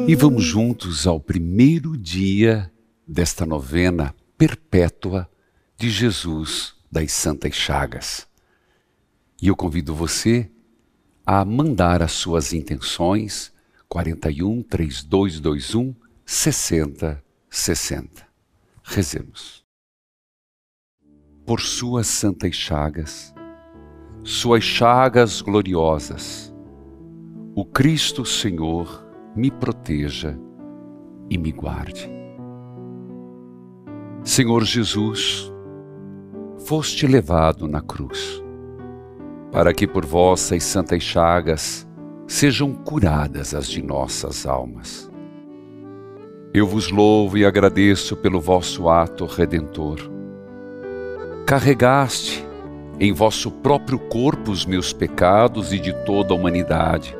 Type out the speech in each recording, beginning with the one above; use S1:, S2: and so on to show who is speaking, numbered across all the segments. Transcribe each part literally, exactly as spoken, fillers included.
S1: E vamos juntos ao primeiro dia desta novena perpétua de Jesus das Santas Chagas. E eu convido você a mandar as suas intenções quarenta e um, trinta e dois, vinte e um, sessenta, sessenta. Rezemos. Por suas santas chagas, suas chagas gloriosas, o Cristo Senhor me proteja e me guarde. Senhor Jesus, foste levado na cruz, para que por vossas santas chagas sejam curadas as de nossas almas. Eu vos louvo e agradeço pelo vosso ato redentor. Carregaste em vosso próprio corpo os meus pecados e de toda a humanidade.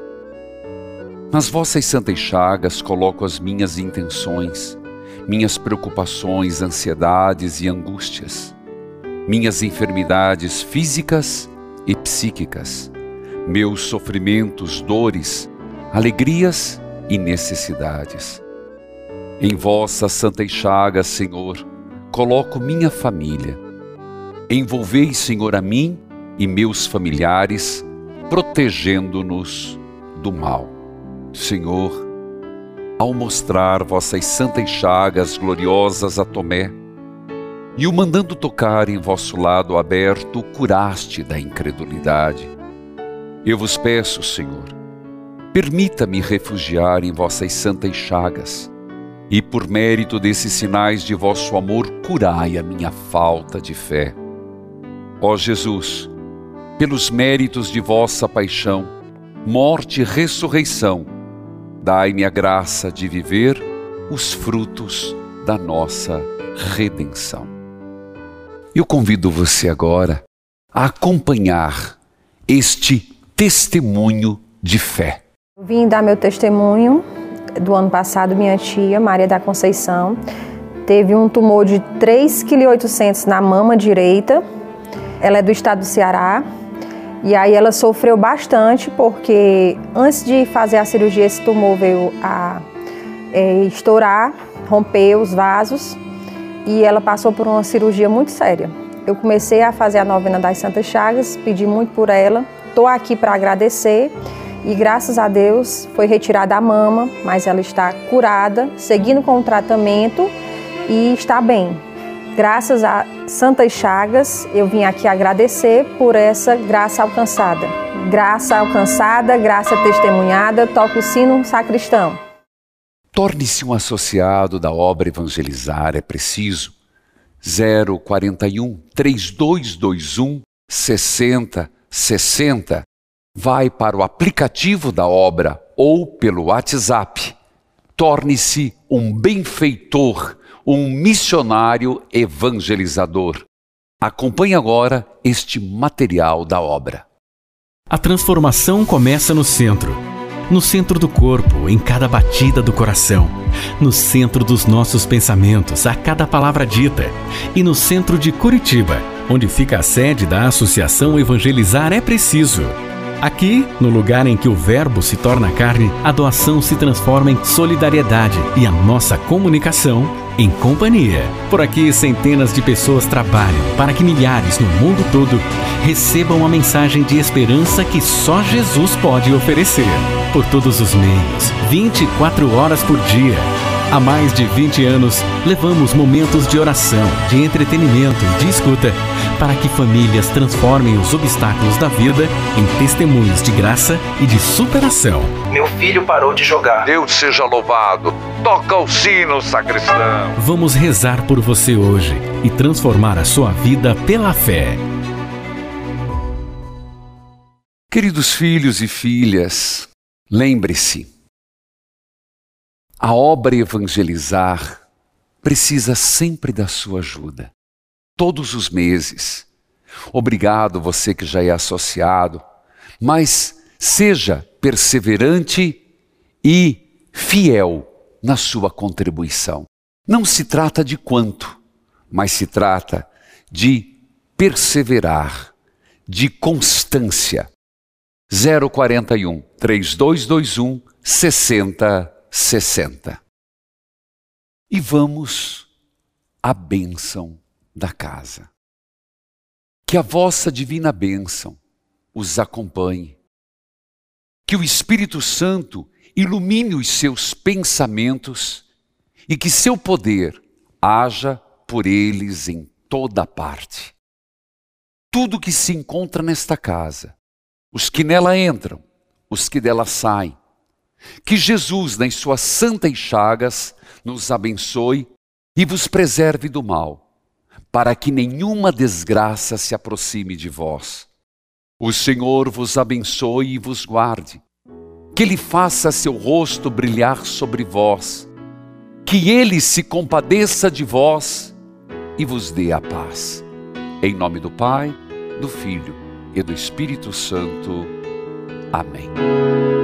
S1: Nas vossas santas chagas coloco as minhas intenções, minhas preocupações, ansiedades e angústias, minhas enfermidades físicas e psíquicas, meus sofrimentos, dores, alegrias e necessidades. Em vossas santas chagas, Senhor, coloco minha família. Envolvei, Senhor, a mim e meus familiares, protegendo-nos do mal. Senhor, ao mostrar vossas santas chagas gloriosas a Tomé, e o mandando tocar em vosso lado aberto, curaste da incredulidade. Eu vos peço, Senhor, permita-me refugiar em vossas santas chagas, e por mérito desses sinais de vosso amor, curai a minha falta de fé. Ó Jesus, pelos méritos de vossa paixão, morte e ressurreição, dai-me a graça de viver os frutos da nossa redenção. Eu convido você agora a acompanhar este testemunho de fé.
S2: Vim dar meu testemunho do ano passado. Minha tia, Maria da Conceição, teve um tumor de três vírgula oitocentos quilos na mama direita. Ela é do estado do Ceará. E aí ela sofreu bastante porque antes de fazer a cirurgia esse tumor veio a é, estourar, romper os vasos e ela passou por uma cirurgia muito séria. Eu comecei a fazer a novena das Santas Chagas, pedi muito por ela, estou aqui para agradecer e graças a Deus foi retirada a mama, mas ela está curada, seguindo com o tratamento e está bem. Graças a Santas Chagas, eu vim aqui agradecer por essa graça alcançada. Graça alcançada, graça testemunhada, toca o sino sacristão.
S1: Torne-se um associado da obra Evangelizar é Preciso. zero quarenta e um, trinta e dois, vinte e um, sessenta, sessenta. Vai para o aplicativo da obra ou pelo WhatsApp. Torne-se um benfeitor, um missionário evangelizador. Acompanhe agora este material da obra.
S3: A transformação começa no centro. No centro do corpo, em cada batida do coração. No centro dos nossos pensamentos, a cada palavra dita. E no centro de Curitiba, onde fica a sede da Associação Evangelizar é Preciso. Aqui, no lugar em que o verbo se torna carne, a doação se transforma em solidariedade e a nossa comunicação em companhia. Por aqui, centenas de pessoas trabalham para que milhares no mundo todo recebam a mensagem de esperança que só Jesus pode oferecer. Por todos os meios, vinte e quatro horas por dia. Há mais de vinte anos, levamos momentos de oração, de entretenimento e de escuta para que famílias transformem os obstáculos da vida em testemunhos de graça e de superação.
S4: Meu filho parou de jogar.
S1: Deus seja louvado. Toca o sino, sacristão.
S3: Vamos rezar por você hoje e transformar a sua vida pela fé.
S1: Queridos filhos e filhas, lembre-se, a obra Evangelizar precisa sempre da sua ajuda. Todos os meses. Obrigado você que já é associado, mas seja perseverante e fiel na sua contribuição. Não se trata de quanto, mas se trata de perseverar, de constância. zero quarenta e um, trinta e dois, vinte e um, sessenta, sessenta. E vamos à bênção da casa. Que a vossa divina bênção os acompanhe. Que o Espírito Santo ilumine os seus pensamentos e que seu poder haja por eles em toda parte. Tudo que se encontra nesta casa, os que nela entram, os que dela saem, que Jesus, nas suas santas chagas, nos abençoe e vos preserve do mal, para que nenhuma desgraça se aproxime de vós. O Senhor vos abençoe e vos guarde, que Ele faça seu rosto brilhar sobre vós, que Ele se compadeça de vós e vos dê a paz. Em nome do Pai, do Filho e do Espírito Santo. Amém.